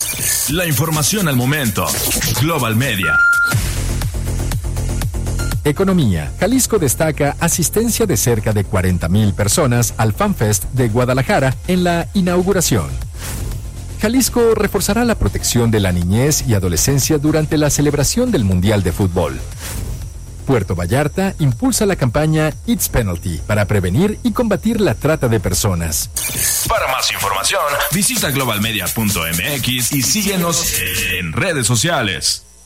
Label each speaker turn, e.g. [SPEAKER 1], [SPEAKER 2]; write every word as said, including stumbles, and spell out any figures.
[SPEAKER 1] La información al momento. Global Media.
[SPEAKER 2] Economía. Jalisco destaca asistencia de cerca de cuarenta mil personas al FanFest de Guadalajara en la inauguración. Jalisco reforzará la protección de la niñez y adolescencia durante la celebración del Mundial de Fútbol. Puerto Vallarta impulsa la campaña It's Penalty para prevenir y combatir la trata de personas.
[SPEAKER 1] Para más información, visita global media punto m x y síguenos en redes sociales.